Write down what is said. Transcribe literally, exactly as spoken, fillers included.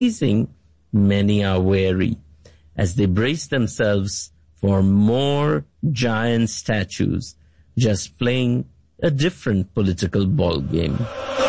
many are wary as they brace themselves for more giant statues just playing a different political ball game.